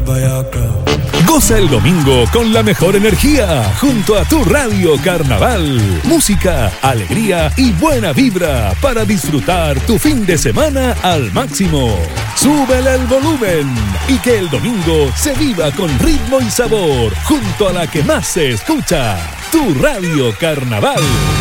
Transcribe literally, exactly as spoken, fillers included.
Goza el domingo con la mejor energía junto a tu Radio Carnaval. Música, alegría y buena vibra para disfrutar tu fin de semana al máximo. Súbele el volumen y que el domingo se viva con ritmo y sabor junto a la que más se escucha, tu Radio Carnaval.